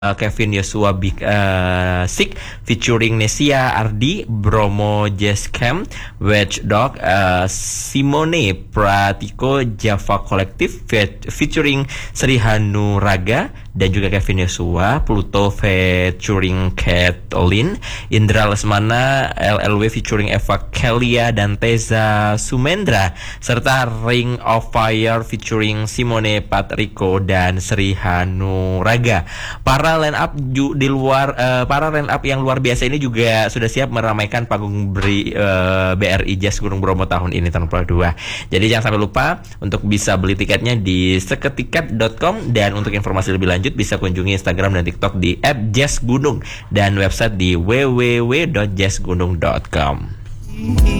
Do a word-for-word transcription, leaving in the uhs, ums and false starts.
Uh, Kevin Joshua Big uh, Sick featuring Nesia Ardi, Bromo Jazz Camp, Wedge Dog, uh, Simone Pratiko Java Collective fe- featuring Sri Hanuraga, dan juga Kevin Joshua, Pluto featuring Kathleen, Indra Lesmana, L L W featuring Eva Kelia dan Teza Sumendra, serta Ring of Fire featuring Simone Patrico dan Sri Hanuraga. Para line up ju- di luar uh, para line up yang luar biasa ini juga sudah siap meramaikan panggung beri, uh, B R I Jazz Gunung Bromo tahun ini, tahun dua. Jadi jangan sampai lupa untuk bisa beli tiketnya di seketiket dot com, dan untuk informasi lebih lanjut bisa kunjungi Instagram dan TikTok di et jazz gunung dan website di w w w dot jazz gunung dot com.